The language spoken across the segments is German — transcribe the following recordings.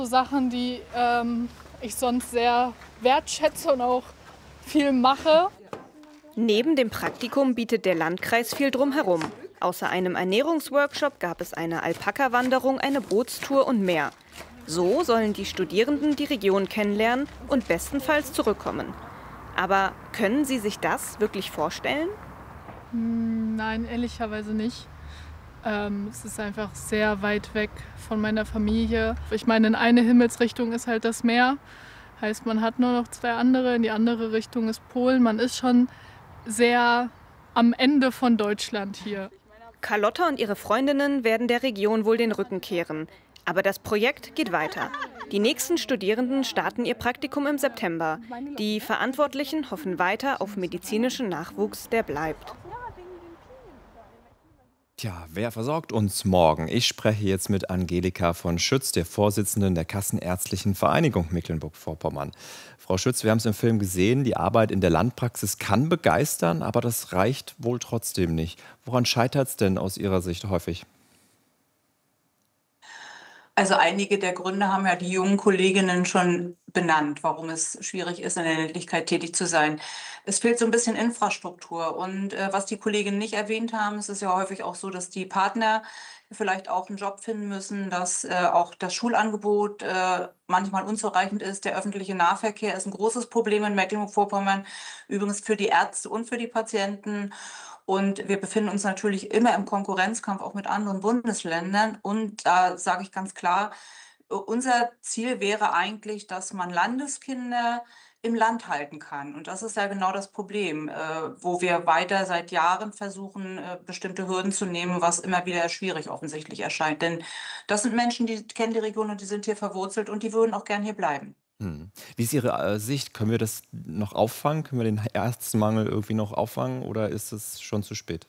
So Sachen, die ich sonst sehr wertschätze und auch viel mache. Neben dem Praktikum bietet der Landkreis viel drumherum. Außer einem Ernährungsworkshop gab es eine Alpaka-Wanderung, eine Bootstour und mehr. So sollen die Studierenden die Region kennenlernen und bestenfalls zurückkommen. Aber können Sie sich das wirklich vorstellen? Nein, ehrlicherweise nicht. Es ist einfach sehr weit weg von meiner Familie. Ich meine, in eine Himmelsrichtung ist halt das Meer. Heißt, man hat nur noch zwei andere. In die andere Richtung ist Polen. Man ist schon sehr am Ende von Deutschland hier. Carlotta und ihre Freundinnen werden der Region wohl den Rücken kehren. Aber das Projekt geht weiter. Die nächsten Studierenden starten ihr Praktikum im September. Die Verantwortlichen hoffen weiter auf medizinischen Nachwuchs, der bleibt. Tja, wer versorgt uns morgen? Ich spreche jetzt mit Angelika von Schütz, der Vorsitzenden der Kassenärztlichen Vereinigung Mecklenburg-Vorpommern. Frau Schütz, wir haben es im Film gesehen, die Arbeit in der Landpraxis kann begeistern, aber das reicht wohl trotzdem nicht. Woran scheitert es denn aus Ihrer Sicht häufig? Also einige der Gründe haben ja die jungen Kolleginnen schon benannt, warum es schwierig ist, in der Ländlichkeit tätig zu sein. Es fehlt so ein bisschen Infrastruktur. Und was die Kolleginnen nicht erwähnt haben, es ist ja häufig auch so, dass die Partner vielleicht auch einen Job finden müssen, dass auch das Schulangebot manchmal unzureichend ist. Der öffentliche Nahverkehr ist ein großes Problem in Mecklenburg-Vorpommern, übrigens für die Ärzte und für die Patienten. Und wir befinden uns natürlich immer im Konkurrenzkampf auch mit anderen Bundesländern. Und da sage ich ganz klar, unser Ziel wäre eigentlich, dass man Landeskinder im Land halten kann. Und das ist ja genau das Problem, wo wir weiter seit Jahren versuchen, bestimmte Hürden zu nehmen, was immer wieder schwierig offensichtlich erscheint. Denn das sind Menschen, die kennen die Region und die sind hier verwurzelt und die würden auch gern hier bleiben. Wie ist Ihre Sicht? Können wir das noch auffangen? Können wir den Ärztemangel irgendwie noch auffangen oder ist es schon zu spät?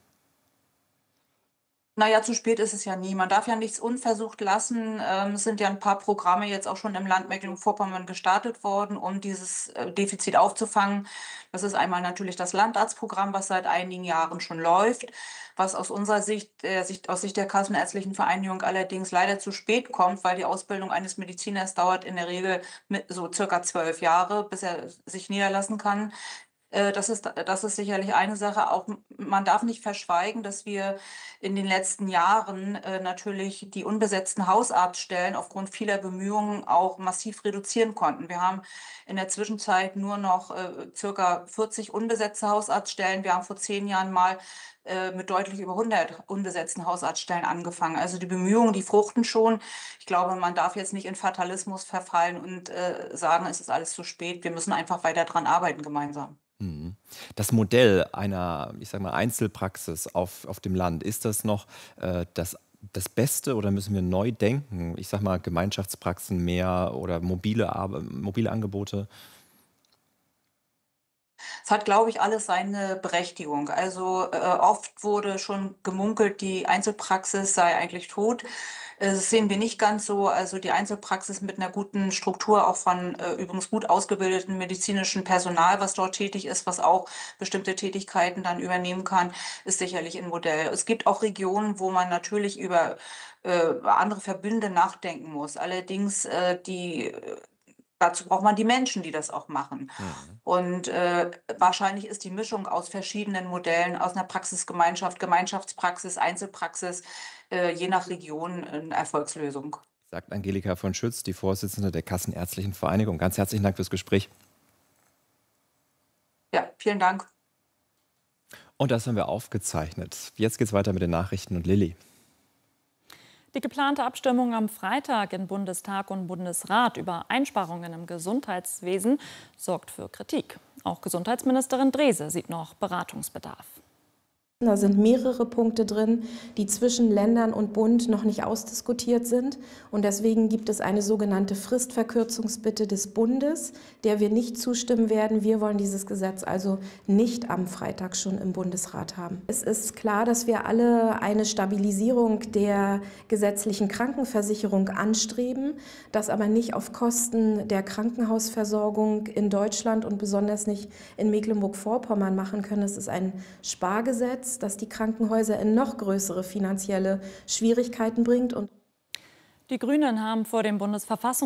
Na ja, zu spät ist es ja nie. Man darf ja nichts unversucht lassen. Es sind ja ein paar Programme jetzt auch schon im Land Mecklenburg-Vorpommern gestartet worden, um dieses Defizit aufzufangen. Das ist einmal natürlich das Landarztprogramm, was seit einigen Jahren schon läuft, was aus unserer Sicht, aus Sicht der Kassenärztlichen Vereinigung allerdings leider zu spät kommt, weil die Ausbildung eines Mediziners dauert in der Regel mit so circa 12 Jahre, bis er sich niederlassen kann. Das ist sicherlich eine Sache. Auch man darf nicht verschweigen, dass wir in den letzten Jahren natürlich die unbesetzten Hausarztstellen aufgrund vieler Bemühungen auch massiv reduzieren konnten. Wir haben in der Zwischenzeit nur noch circa 40 unbesetzte Hausarztstellen. Wir haben vor 10 Jahren mal mit deutlich über 100 unbesetzten Hausarztstellen angefangen. Also die Bemühungen, die fruchten schon. Ich glaube, man darf jetzt nicht in Fatalismus verfallen und sagen, es ist alles zu spät. Wir müssen einfach weiter dran arbeiten gemeinsam. Mhm. Das Modell einer, ich sage mal, Einzelpraxis auf dem Land, ist das noch das Beste oder müssen wir neu denken? Ich sage mal, Gemeinschaftspraxen mehr oder mobile Angebote? Es hat, glaube ich, alles seine Berechtigung. Also oft wurde schon gemunkelt, die Einzelpraxis sei eigentlich tot. Das sehen wir nicht ganz so. Also die Einzelpraxis mit einer guten Struktur, auch von übrigens gut ausgebildeten medizinischen Personal, was dort tätig ist, was auch bestimmte Tätigkeiten dann übernehmen kann, ist sicherlich ein Modell. Es gibt auch Regionen, wo man natürlich über andere Verbünde nachdenken muss. Allerdings dazu braucht man die Menschen, die das auch machen. Mhm. Und wahrscheinlich ist die Mischung aus verschiedenen Modellen, aus einer Praxisgemeinschaft, Gemeinschaftspraxis, Einzelpraxis, je nach Region eine Erfolgslösung. Sagt Angelika von Schütz, die Vorsitzende der Kassenärztlichen Vereinigung. Ganz herzlichen Dank fürs Gespräch. Ja, vielen Dank. Und das haben wir aufgezeichnet. Jetzt geht's weiter mit den Nachrichten und Lilly. Die geplante Abstimmung am Freitag in Bundestag und Bundesrat über Einsparungen im Gesundheitswesen sorgt für Kritik. Auch Gesundheitsministerin Drese sieht noch Beratungsbedarf. Da sind mehrere Punkte drin, die zwischen Ländern und Bund noch nicht ausdiskutiert sind. Und deswegen gibt es eine sogenannte Fristverkürzungsbitte des Bundes, der wir nicht zustimmen werden. Wir wollen dieses Gesetz also nicht am Freitag schon im Bundesrat haben. Es ist klar, dass wir alle eine Stabilisierung der gesetzlichen Krankenversicherung anstreben, das aber nicht auf Kosten der Krankenhausversorgung in Deutschland und besonders nicht in Mecklenburg-Vorpommern machen können. Es ist ein Spargesetz, das die Krankenhäuser in noch größere finanzielle Schwierigkeiten bringt. Die Grünen haben vor dem Bundesverfassungsgericht